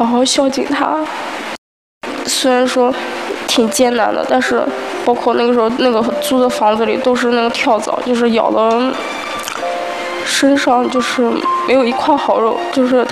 好好孝敬他。虽然说挺艰难的，但是包括那个时候那个租的房子里都是那个跳蚤，就是咬的身上就是没有一块好肉，就是